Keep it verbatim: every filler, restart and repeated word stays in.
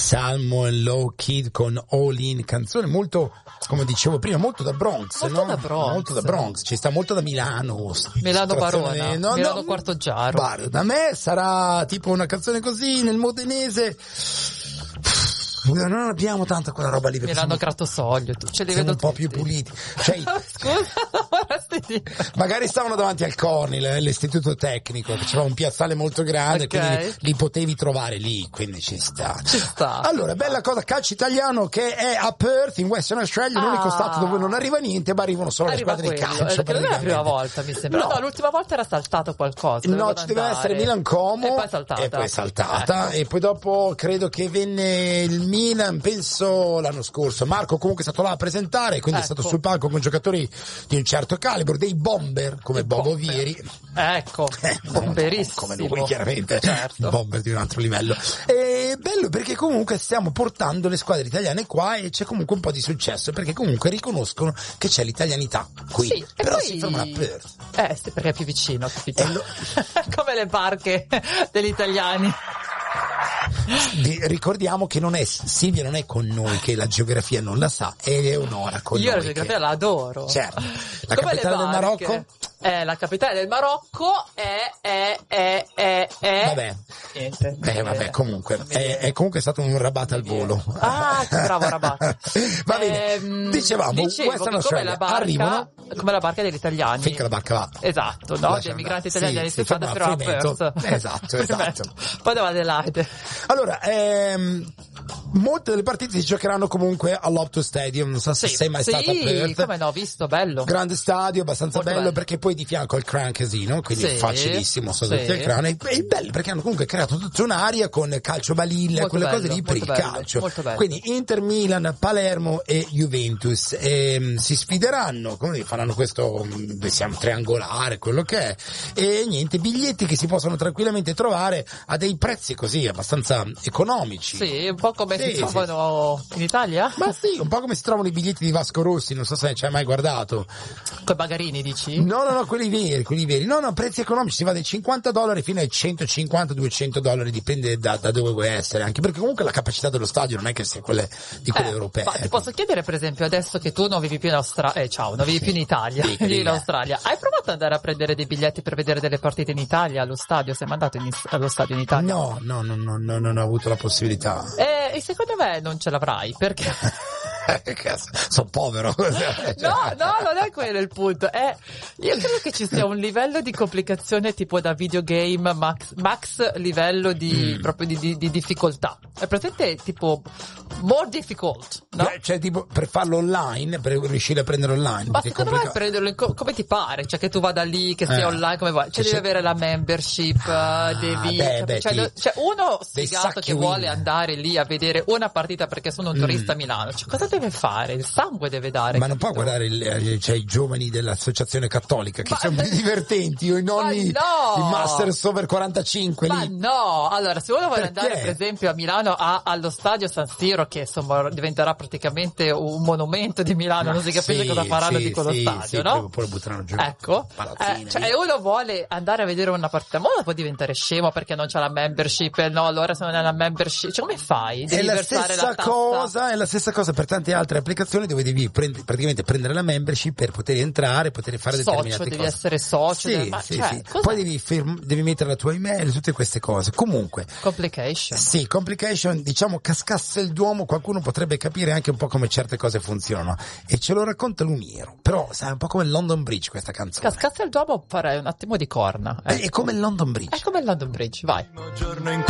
Salmo e Low Kid con All In, canzone molto, come dicevo prima, molto da Bronx, molto no? da Bronx. Molto da Bronx, ci sta molto da Milano. Milano Barona, no, Milano no, Quartoggiaro. Guarda, da me sarà tipo una canzone così nel modenese. Non abbiamo tanta quella roba lì. Milano Cratosoglio, tu ce li siamo vedo un po' tutti. più puliti. Cioè, scusa, magari stavano davanti al Cornell, l'istituto tecnico, che c'era un piazzale molto grande, okay. Quindi li potevi trovare lì, quindi ci sta. Ci sta. Allora, bella cosa, calcio italiano che è a Perth, in Western Australia, ah. l'unico stato dove non arriva niente, ma arrivano solo arriva le squadre quello. di calcio. Eh, non è la prima volta, mi sembra. No, no, l'ultima volta era saltato qualcosa. No, ci deve essere Milan Como. E poi saltata. E poi saltata. Ecco. E poi dopo credo che venne il Milan, penso l'anno scorso. Marco comunque è stato là a presentare, quindi ecco. è stato sul palco con giocatori di un certo calibro, dei bomber come Bobo Vieri. Ecco, eh, bomberissimo. Come lui chiaramente, certo. Bomber di un altro livello. È bello perché comunque stiamo portando le squadre italiane qua e c'è comunque un po' di successo, perché comunque riconoscono che c'è l'italianità qui, sì, però poi... si fermano a Perth. Eh sì, perché è più vicino, capito? Lo... come le barche degli italiani. Ricordiamo che non è Silvia non è con noi che la geografia non la sa, è Eleonora con io noi. Io la geografia che... la adoro. Certo. La come capitale del Marocco? Eh, la capitale del Marocco è è è è è Vabbè. Niente. Eh vabbè, comunque è, è comunque stato un Rabat al volo. Ah, che bravo Rabat. Va bene. Ehm, Dicevamo Western Australia come la barca, arrivano come la barca degli italiani. finché la barca va. Esatto, no, dei migranti italiani sì, si fanno a Perth. Esatto, esatto. Poi dove Adelaide. Allora, ehm, molte delle partite si giocheranno comunque all'Optus Stadium, non so se sì, sei mai sì, stata a Perth. Come no, visto, bello. Grande stadio, abbastanza bello, bello, perché poi di fianco al Crown Casino, quindi sì, facilissimo sotto sì. il Crown. E è bello perché hanno comunque creato tutta un'area con calcio balilla, molto quelle bello, cose lì per il bello, calcio. Bello. Quindi Inter, Milan, Palermo e Juventus e, si sfideranno, quindi faranno questo siamo triangolare, quello che è. E niente, biglietti che si possono tranquillamente trovare a dei prezzi così abbastanza economici. Sì, un po' come sì, si trovano sì. in Italia? Ma sì, un po' come si trovano i biglietti di Vasco Rossi, non so se ci hai mai guardato. Con i bagarini, dici? No, no, no, quelli veri, quelli veri. No, no, prezzi economici, si va dai cinquanta dollari fino ai centocinquanta duecento dollari, dipende da, da dove vuoi essere, anche perché comunque la capacità dello stadio non è che sia quelle di quelle eh, europee. Ma ti posso chiedere, per esempio, adesso che tu non vivi più in Australia, eh, ciao, non vivi più in Italia, sì, vivi in Australia, hai provato ad andare a prendere dei biglietti per vedere delle partite in Italia, allo stadio? Sei mandato in, allo stadio in Italia? No, no, no, no, no, non ho avuto la possibilità. Eh, e secondo me non ce l'avrai, perché... sono povero. No, no, non è quello il punto. È, io credo che ci sia un livello di complicazione tipo da videogame max, max livello di mm. proprio di, di, di difficoltà. È presente tipo more difficult, no? Beh, cioè tipo per farlo online, per riuscire a prendere online. Ma secondo me prenderlo co- come ti pare, cioè che tu vada lì, che sia eh. online, come vuoi. Cioè devi avere la membership, ah, devi beh, beh, cioè, ti... cioè uno sfigato che win. vuole andare lì a vedere una partita perché sono un turista mm. a Milano, cioè cosa deve fare? Il sangue deve dare. Ma non può guardare il, cioè, i giovani dell'associazione cattolica che ma... sono divertenti, o i nonni, no! i Masters over quarantacinque ma lì. no, allora se uno vuole perché? andare per esempio a Milano a, allo stadio San Siro, che insomma diventerà praticamente un monumento di Milano, ma non si capisce sì, cosa faranno sì, di quello sì, stadio, sì, no? Poi lo butteranno giù. Ecco, eh, cioè uno vuole andare a vedere una partita, ma uno può diventare scemo perché non c'ha la membership, no, allora se non hai la membership, cioè come fai? Devi è la versare stessa la tassa. cosa, è la stessa cosa per tante altre applicazioni dove devi prend- praticamente prendere la membership per poter entrare, poter fare socio, determinate devi cose. essere socio, sì, devi... Ma, sì, cioè, sì. Poi devi, ferm- devi mettere la tua email, tutte queste cose. Comunque complication. Sì, complication, diciamo cascasse il Duomo, qualcuno potrebbe capire anche un po' come certe cose funzionano e ce lo racconta Lumiero, però sai, è un po' come il London Bridge questa canzone. Cascasse il Duomo farei un attimo di corna. Eh. È come il London Bridge. È come il London Bridge, vai.